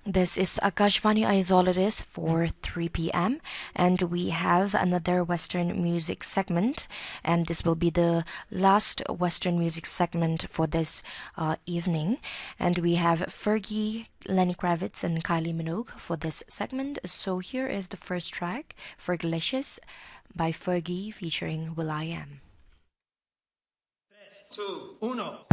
This is Akashvani Isolaris for 3 p.m. and we have another Western music segment, and this will be the last Western music segment for this evening. And we have Fergie, Lenny Kravitz, and Kylie Minogue for this segment. So here is the first track, Fergalicious by Fergie featuring Will I Am. 3, 2, 1.